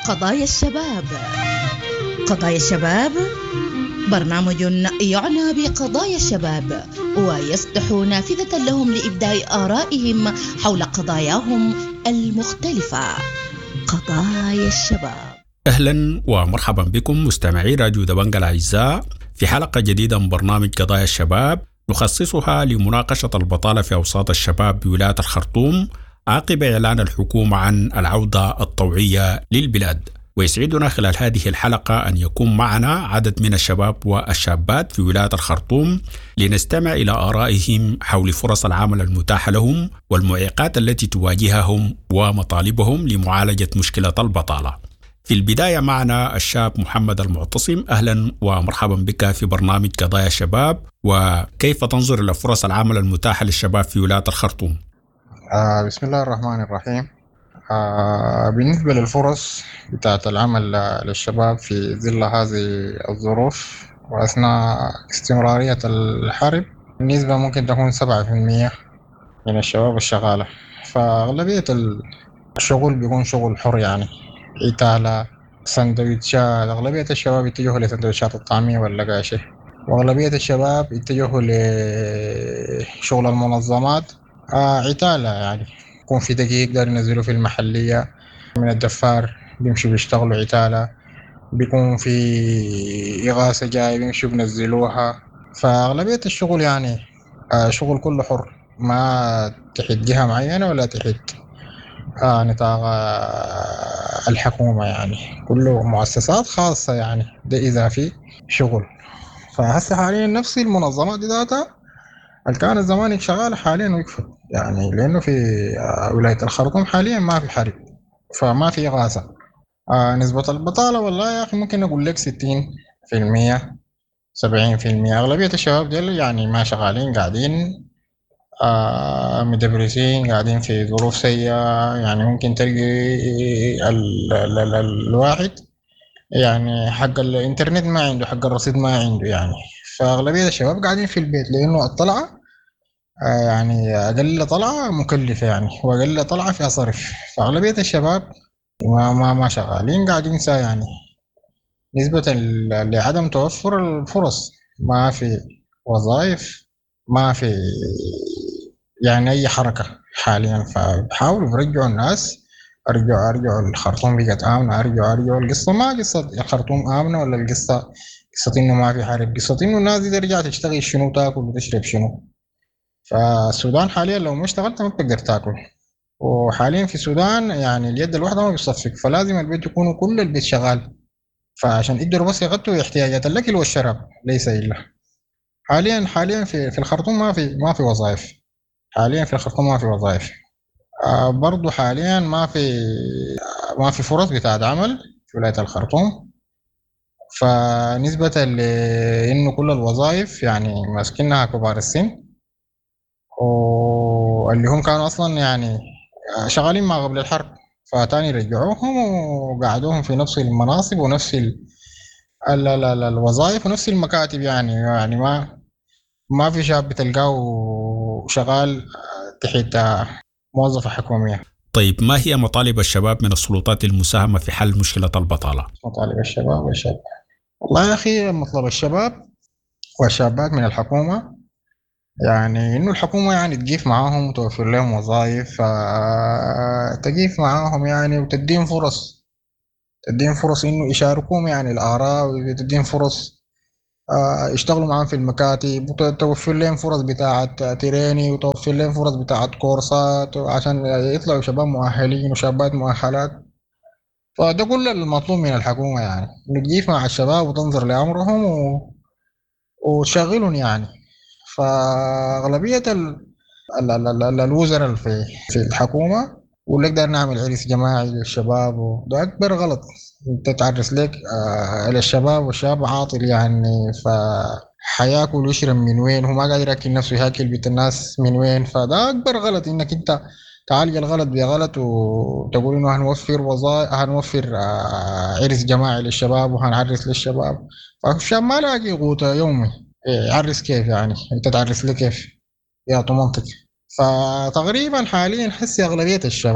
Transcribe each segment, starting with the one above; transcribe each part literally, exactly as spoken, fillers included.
قضايا الشباب. قضايا الشباب برنامج يعنى بقضايا الشباب ويفتح نافذة لهم لإبداء آرائهم حول قضاياهم المختلفة. قضايا الشباب. أهلا ومرحبا بكم مستمعي راديو دبنجة الأعزاء في حلقة جديدة من برنامج قضايا الشباب نخصصها لمناقشة البطالة في أوساط الشباب بولاية الخرطوم عقب إعلان الحكومة عن العودة الطوعية للبلاد. ويسعدنا خلال هذه الحلقة أن يكون معنا عدد من الشباب والشابات في ولاية الخرطوم لنستمع إلى آرائهم حول فرص العمل المتاحة لهم والمعيقات التي تواجههم ومطالبهم لمعالجة مشكلة البطالة. في البداية معنا الشاب محمد المعتصم. أهلا ومرحبا بك في برنامج قضايا الشباب، وكيف تنظر إلى فرص العمل المتاحة للشباب في ولاية الخرطوم؟ آه بسم الله الرحمن الرحيم. آه بالنسبة للفرص بتاعة العمل للشباب في ظل هذه الظروف وأثناء استمرارية الحرب، النسبة ممكن تكون سبعة في المية من الشباب الشغالة، فأغلبية الشغل بيكون شغل حر، يعني عتالة، سندويتشات. أغلبية الشباب يتجهوا لسندويتشات الطعمية واللقاشة، وأغلبية الشباب يتجهوا لشغل المنظمات، آه عتالة، يعني يكون في دقيق يقدر ينزلوا في المحلية من الدفار بيمشوا بيشتغلوا عتالة، بيكون في إغاثة جاي بيمشوا بينزلوها. فأغلبية الشغل يعني آه شغل كله حر، ما تحت جهة معينة ولا تحت آه نطاق آه الحكومة، يعني كله مؤسسات خاصة، يعني ده إذا في شغل. فهسه حاليا نفس المنظمات دي ذاتها اللي كانت زمان شغالة حاليا وقفت، يعني لأنه في آه ولاية الخرطوم حاليا ما في حرب، فما في إغاثة. آه نسبة البطالة والله يا أخي ممكن أقول لك ستين في المية سبعين في المية. أغلبية الشباب ديل يعني ما شغالين، قاعدين آه مدبرسين، قاعدين في ظروف سيئة. يعني ممكن تلقي ال ال ال الواحد يعني حق الإنترنت ما عنده، حق الرصيد ما عنده، يعني فأغلبية الشباب قاعدين في البيت لأنه الطلعة آه يعني أقل طلعة مكلفة، يعني وأقل طلعة فيها صرف. فأغلبية الشباب ما ما ما شغالين، قاعدين سا يعني نسبة لعدم توفر الفرص، ما في وظائف، ما في يعني أي حركة حاليا. فبحاولوا برجعوا الناس، أرجعوا أرجعوا الخرطوم بقت آمنة، أرجعوا أرجعوا القصة ما قصة الخرطوم آمنة ولا القصة قصة إنه ما في حرب، قصة إنه الناس دي ترجع تشتغل شنو، تاكل وتشرب شنو. فالسودان حاليا لو ما اشتغلت ما بتقدر تاكل، وحاليا في السودان يعني اليد الواحدة ما بيصفق، فلازم البيت يكونوا كل البيت شغال، فعشان يقدروا بس يغطوا احتياجات الأكل والشراب ليس إلا. حاليا حاليا في في الخرطوم ما في ما في وظائف، حاليا في الخرطوم ما في وظائف. آه برضو حاليا ما في آه ما في فرص بتاعت عمل في ولاية الخرطوم. فنسبة لإنه كل الوظائف يعني ماسكينها كبار السن، واللي هم كانوا أصلا يعني شغالين ما قبل الحرب، فتاني رجعوهم وقعدوهم في نفس المناصب ونفس ال ال ال ال الوظائف ونفس المكاتب. يعني يعني ما ما في شاب بتلقاه شغال تحت موظفة حكومية. طيب، ما هي مطالب الشباب من السلطات المساهمة في حل مشكلة البطالة؟ مطالب الشباب والشباب والله يا أخي مطلب الشباب والشابات من الحكومة يعني إنه الحكومة يعني تقيف معاهم وتوفر لهم وظائف، تقيف معاهم يعني وتدين فرص، تدين فرص إنه يشاركوهم يعني الآراء، وتدين فرص يشتغلوا معاهم في المكاتب، وتوفر لهم فرص بتاعة تريني، وتوفر لهم فرص بتاعة كورسات عشان يطلعوا شباب مؤهلين وشابات مؤهلات. فده كل المطلوب من الحكومة، يعني إنه تقيف مع الشباب وتنظر لأمرهم و... وتشغلهم يعني. فأغلبية ال... ال... ال... ال... الوزراء في في الحكومة واللي نقدر نعمل عرس جماعي للشباب، وده أكبر غلط. أنت تعرس لك آه للشباب، والشباب عاطل يعني، فحياكل ويشرب من وين؟ هو ما قادر ياكل نفسه، ياكل بيت الناس من وين؟ فده أكبر غلط، إنك أنت تعالج الغلط بغلط وتقول إنه هنوفر وظائف، هنوفر آه عرس جماعي للشباب وهنعرس للشباب. فالشاب ما لاقي قوت يومي، يعرس كيف يعني؟ أنت تعرس لي كيف؟ يا منطق. فتقريبا حاليا حسي أغلبية الشباب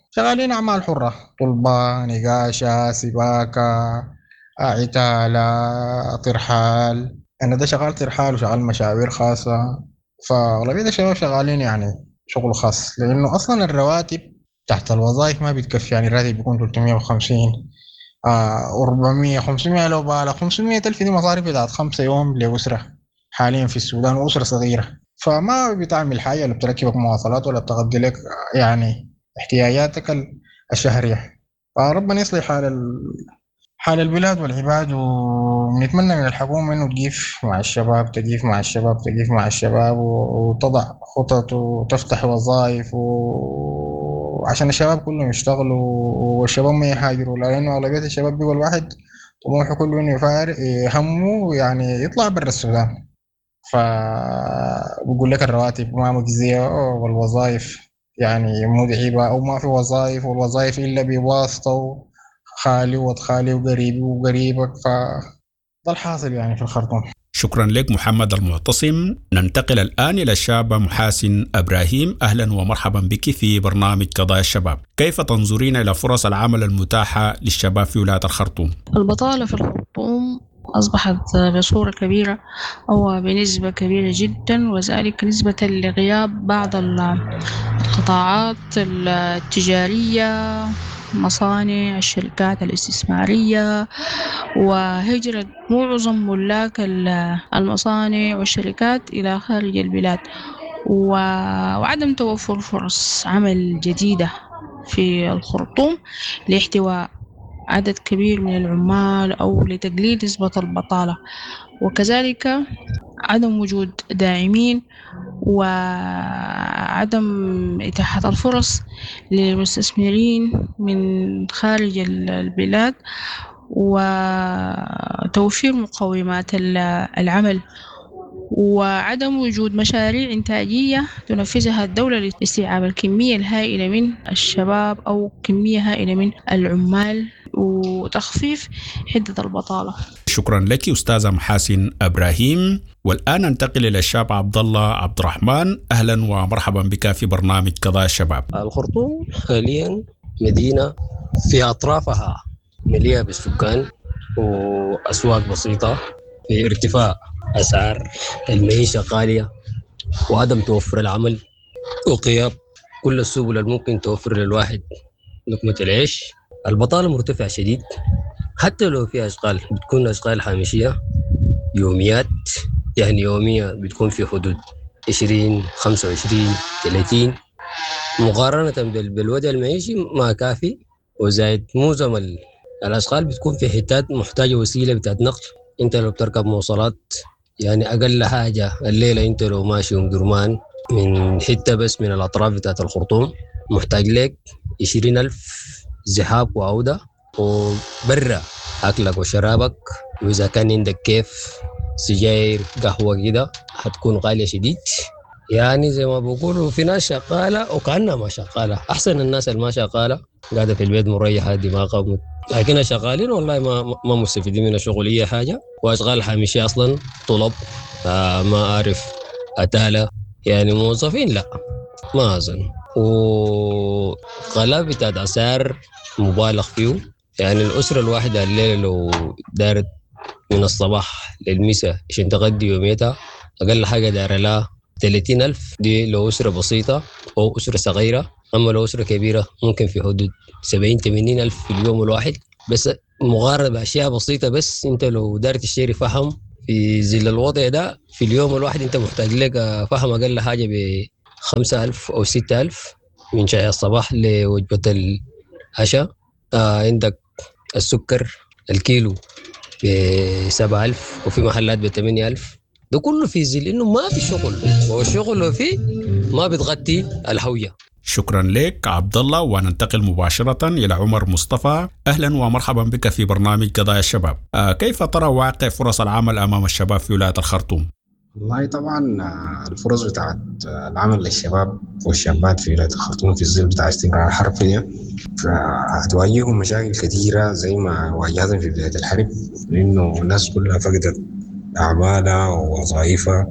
شغالين أعمال حرة، طلبة، نقاشة، سباكة، عتالة، ترحال. أنا ده شغال ترحال وشغال مشاوير خاصة. فأغلبية الشباب شغالين يعني شغل خاص، لأنه أصلا الرواتب تحت الوظائف ما بتكفي. يعني الراتب بيكون ثلاثمية وخمسين آه أربعمية خمسمية، لو بالغ خمسمية ألف دي مصاريف بتاعت خمسة يوم لأسرة حاليا في السودان، وأسرة صغيرة. فما بتعمل حاجة، ولا بتركبك مواصلات، ولا بتغطي لك يعني احتياجاتك الشهرية. فربنا يصلح حال ال... حال البلاد والعباد. ونتمنى من الحكومة إنه تقيف مع الشباب، تقيف مع الشباب، تقيف مع الشباب، وتضع خطط وتفتح وظائف و... عشان الشباب كلهم يشتغلوا، والشباب ما يهاجروا، لأنه أغلبية الشباب بيقول واحد طموحه كله إنه يفار همه يعني يطلع برا السودان. فبقول لك الرواتب ما مجزية، والوظائف يعني متعبة، أو ما في وظائف، والوظائف إلا بواسطة خالي وخالي وقريبي وقريبك. فده الحاصل يعني في الخرطوم. شكرا لك محمد المعتصم. ننتقل الآن إلى الشابة محاسن إبراهيم. أهلا ومرحبا بك في برنامج قضايا الشباب. كيف تنظرين إلى فرص العمل المتاحة للشباب في ولاية الخرطوم؟ البطالة في الخرطوم أصبحت بصورة كبيرة أو بنسبة كبيرة جدا، وذلك نسبة لغياب بعض القطاعات التجارية، مصانع، الشركات الاستثمارية، وهجرة معظم ملاك المصانع والشركات إلى خارج البلاد، وعدم توفر فرص عمل جديدة في الخرطوم لاحتواء عدد كبير من العمال أو لتقليل نسبة البطالة، وكذلك عدم وجود داعمين وعدم إتاحة الفرص للمستثمرين من خارج البلاد، وتوفير مقومات العمل، وعدم وجود مشاريع إنتاجية تنفذها الدولة لاستيعاب الكمية الهائلة من الشباب أو كمية هائلة من العمال، وتخفيف حدة البطالة. شكرا لك أستاذة محاسن إبراهيم. والآن ننتقل إلى الشاب عبد الله عبد الرحمن. أهلا ومرحبا بك في برنامج قضايا الشباب. الخرطوم حاليا مدينة في أطرافها مليئة بالسكان وأسواق بسيطة، في ارتفاع أسعار المعيشة غالية، وعدم توفر العمل، وغياب كل السبل الممكن توفر للواحد لقمة العيش. البطالة مرتفعة شديد، حتى لو في أشغال بتكون أشغال هامشية يوميات، يعني يومية بتكون في حدود عشرين خمسة وعشرين ثلاثين، مقارنة بالوضع المعيشي ما كافي. وزائد معظم الأشغال بتكون في حتات محتاجة وسيلة بتاعت نقل. انت لو بتركب مواصلات يعني أقل حاجة الليلة انت لو ماشي يوم درمان من حتة بس من الأطراف بتاعت الخرطوم محتاج لك عشرين ألف زحاب وعودة، وبرا أكلك وشرابك، وإذا كان عندك كيف سجاير قهوة كده هتكون غالية شديد. يعني زي ما بقولوا في ناس شغالة وكأنها ما شغالة. أحسن الناس اللي ما شغالة قاعدة في البيت مريحة دماغها، لكن شغالين والله ما ما مستفيدين من الشغل أي حاجة. وأشغال حامشية أصلا طلب آه ما أعرف أتالة، يعني موظفين لا ما أظن. وغلاء بتاعت أسعار مبالغ فيه، يعني الأسرة الواحدة الليلة لو دارت من الصباح للمساء عشان تغدي يوميتها أقل حاجة دار لها ثلاثين ألف، دي لو أسرة بسيطة أو أسرة صغيرة. أما لو أسرة كبيرة ممكن في حدود سبعين ثمانين ألف في اليوم الواحد. بس مقارنة بأشياء بسيطة، بس أنت لو دارت تشتري فحم في ظل الوضع ده في اليوم الواحد أنت محتاج لك فحم أقل حاجة بخمسة ألف أو ستة ألف من شاي الصباح لوجبة العشاء. آه عندك السكر الكيلو بسبعة ألف، وفي محلات بثمانية ألف. ده كله في ظل إنه ما في شغل، والشغل لو فيه ما بتغطي الهوية. شكرا لك عبد الله. وننتقل مباشرة إلى عمر مصطفى. أهلا ومرحبا بك في برنامج قضايا الشباب. آه كيف ترى واقع فرص العمل أمام الشباب في ولاية الخرطوم؟ والله طبعا الفرص بتاعت العمل للشباب والشابات في ولاية الخرطوم في الظل بتاع استمرار الحرب فيها، فهتواجههم مشاكل كثيرة زي ما واجهتهم في بداية الحرب، لأنه الناس كلها فقدت أعمالها ووظائفها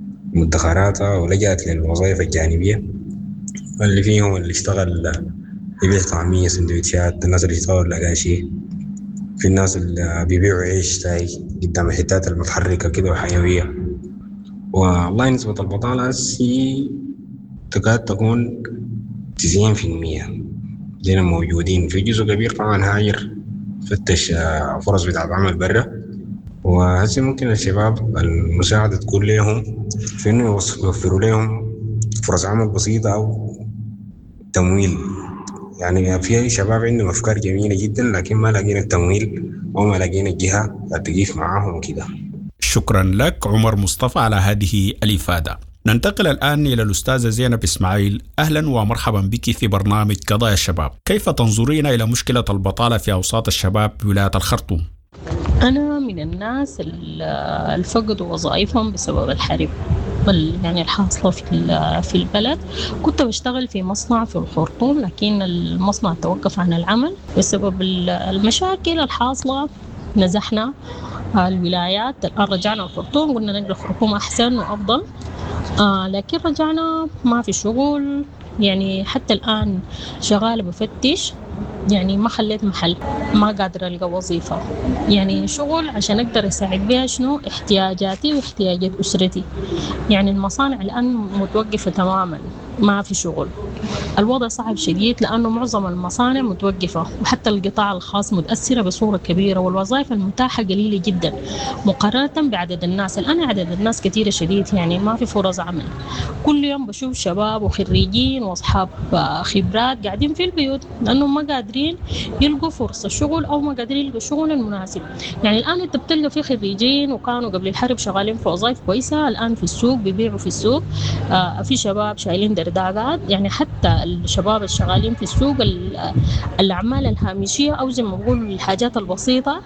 ومدخراتها ولجأت للوظائف الجانبية، اللي فيهم اللي اشتغل يبيع طعمية سندوتشات، الناس اللي يطور لقاشي، في الناس اللي بيبيعوا عيش تاي قدام الحتات المتحركة كده وحيوية. والله نسبة البطالة هسي تكاد تكون تسعين في المية. دينا موجودين في جزء كبير طبعا هاجر فتش فرص بتاع عمل برا، وهسي ممكن الشباب المساعدة تكون لهم في إنه يوفروا لهم فرص عمل بسيطة أو تمويل. يعني في شباب عندهم أفكار جميلة جدا لكن ما لاقين التمويل أو ما لاقين الجهة تقيف معاهم وكده. شكرا لك عمر مصطفى على هذه الإفادة. ننتقل الآن إلى الأستاذة زينب إسماعيل. أهلا ومرحبا بك في برنامج قضايا الشباب. كيف تنظرين إلى مشكلة البطالة في أوساط الشباب بولاية الخرطوم؟ أنا من الناس اللي فقدوا وظائفهم بسبب الحرب يعني الحاصلة في في البلد. كنت بشتغل في مصنع في الخرطوم، لكن المصنع توقف عن العمل بسبب المشاكل الحاصلة. نزحنا الولايات، الآن رجعنا الخرطوم، قلنا نقل الخرطوم أحسن وأفضل، آه لكن رجعنا ما في شغل. يعني حتى الآن شغالة بفتش، يعني ما خليت محل، ما قادرة ألقى وظيفة، يعني شغل عشان أقدر أساعد بها شنو احتياجاتي واحتياجات أسرتي. يعني المصانع الآن متوقفة تماما، ما في شغل. الوضع صعب شديد لأنه معظم المصانع متوقفة، وحتى القطاع الخاص متأثرة بصورة كبيرة، والوظائف المتاحة قليلة جدا مقارنة بعدد الناس. الآن عدد الناس كثيرة شديد، يعني ما في فرص عمل. كل يوم بشوف شباب وخريجين وأصحاب خبرات قاعدين في البيوت لأنهم ما قادرين يلقوا فرصة شغل أو ما قادرين يلقوا شغل المناسب. يعني الآن أنت بتلقى في خريجين وكانوا قبل الحرب شغالين في وظائف كويسة، الآن في السوق بيبيعوا في السوق. آه في شباب شايلين درداقات، يعني حتى الشباب الشغالين في السوق الأعمال الهامشية أو زي ما بقول الحاجات البسيطة،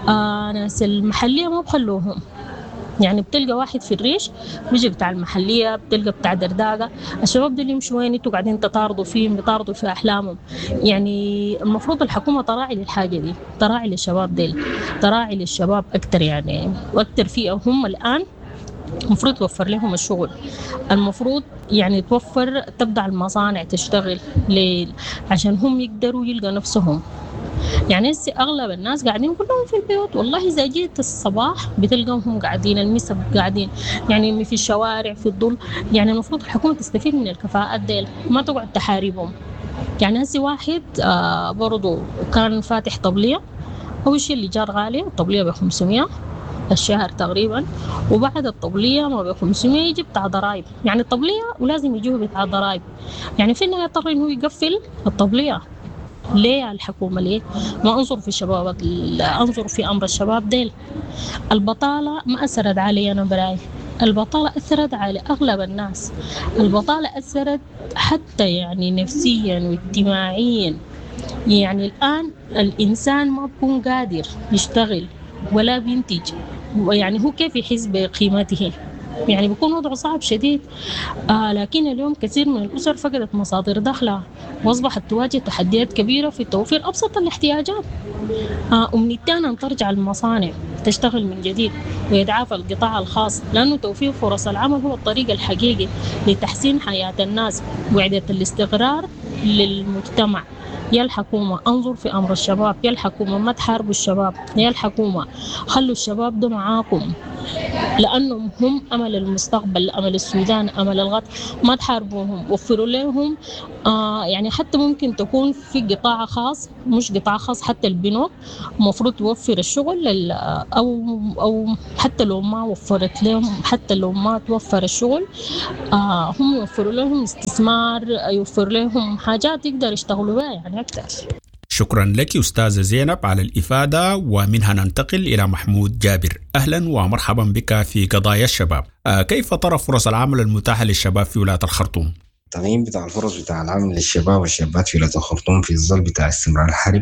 آه ناس المحلية ما بخلوهم. يعني بتلقى واحد في الريش بيجي بتاع المحلية، بتلقى بتاع درداقة. الشباب دول يمشوا وين؟ انتوا قاعدين تطاردوا فيهم، بيطاردوا في أحلامهم. يعني المفروض الحكومة تراعي للحاجة دي، تراعي للشباب ديل، تراعي للشباب أكتر، يعني وأكتر فيه هم الآن. المفروض توفر لهم الشغل، المفروض يعني توفر تبدأ المصانع تشتغل ليل عشان هم يقدروا يلقى نفسهم. يعني هسه أغلب الناس قاعدين كلهم في البيوت، والله إذا جيت الصباح بتلقاهم قاعدين، المسا قاعدين يعني في الشوارع في الظل. يعني المفروض الحكومة تستفيد من الكفاءات ديل، ما تقعد تحاربهم. يعني هسه واحد آه برضو كان فاتح طبلية، أول شيء اللي جار غالي، الطبلية بخمسمية الشهر تقريبا، وبعد الطبلية ما بخمسمية يجي بتاع ضرائب. يعني الطبلية ولازم يجيبه بتاع ضرائب، يعني في النهاية يضطر إنه يقفل الطبلية. ليه الحكومة ليه ما أنظر في الشباب، أنظر في أمر الشباب ديل؟ البطالة ما أثرت علي أنا براي، البطالة أثرت على أغلب الناس. البطالة أثرت حتى يعني نفسيا واجتماعيا. يعني الآن الإنسان ما بيكون قادر يشتغل ولا بينتج، يعني هو كيف يحس بقيمته؟ يعني بيكون وضعه صعب شديد. آه لكن اليوم كثير من الأسر فقدت مصادر دخلها، وأصبحت تواجه تحديات كبيرة في توفير أبسط الاحتياجات. آه أمنيتنا أن ترجع المصانع تشتغل من جديد ويدعى القطاع الخاص، لأنه توفير فرص العمل هو الطريق الحقيقي لتحسين حياة الناس وإعادة الاستقرار للمجتمع. يا الحكومة انظر في أمر الشباب، يا الحكومة ما تحاربوا الشباب، يا الحكومة خلوا الشباب ده معاكم، لأنهم هم أمل المستقبل، أمل السودان، أمل الغد. ما تحاربوهم، وفروا لهم. آه يعني حتى ممكن تكون في قطاع خاص، مش قطاع خاص، حتى البنوك مفروض توفر الشغل، أو أو حتى لو ما وفرت لهم، حتى لو ما توفر الشغل، آه هم يوفروا لهم استثمار، يوفر لهم حاجات يقدر يشتغلوا بها يعني أكثر. شكرا لك أستاذة زينب على الإفادة. ومنها ننتقل إلى محمود جابر. أهلا ومرحبا بك في قضايا الشباب. آه كيف ترى فرص العمل المتاحة للشباب في ولاية الخرطوم؟ التقييم بتاع الفرص بتاع العمل للشباب والشابات في ولاية الخرطوم في الظل بتاع استمرار الحرب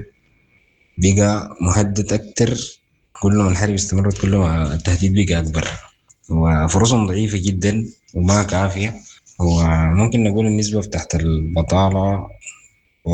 بقى مهدد أكتر. كل ما الحرب استمرت كل ما التهديد بقى أكبر، وفرصهم ضعيفة جدا وما كافية. وممكن نقول النسبة تحت البطالة